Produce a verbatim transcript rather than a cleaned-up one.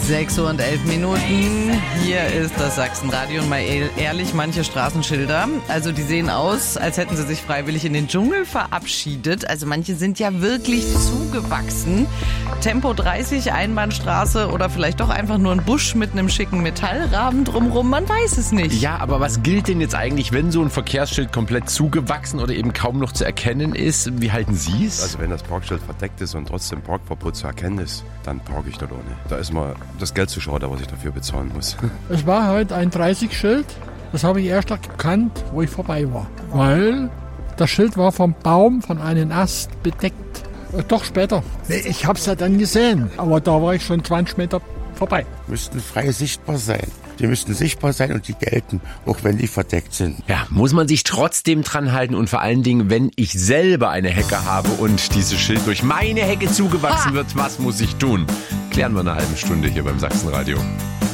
sechs Uhr und elf Minuten. Hier ist das Sachsenradio und mal ehrlich, manche Straßenschilder, also die sehen aus, als hätten sie sich freiwillig in den Dschungel verabschiedet. Also manche sind ja wirklich zugewachsen. Tempo dreißig, Einbahnstraße oder vielleicht doch einfach nur ein Busch mit einem schicken Metallrahmen drumrum, man weiß es nicht. Ja, aber was gilt denn jetzt eigentlich, wenn so ein Verkehrsschild komplett zugewachsen oder eben kaum noch zu erkennen ist? Wie halten Sie es? Also wenn das Parkschild verdeckt ist und trotzdem Parkverbot zu erkennen ist, dann parke ich dort ohne. Da ist mal das Geld zu schade, was ich dafür bezahlen muss. Es war heute ein dreißig-Schild. Das habe ich erst erkannt, wo ich vorbei war. Weil das Schild war vom Baum, von einem Ast bedeckt. Äh, doch später. Nee, ich habe es ja dann gesehen. Aber da war ich schon zwanzig Meter vorbei. Müssten frei sichtbar sein. Die müssten sichtbar sein und die gelten, auch wenn die verdeckt sind. Ja, muss man sich trotzdem dran halten und vor allen Dingen, wenn ich selber eine Hecke habe und dieses Schild durch meine Hecke zugewachsen wird, was muss ich tun? Klären wir in einer halben Stunde hier beim Sachsenradio.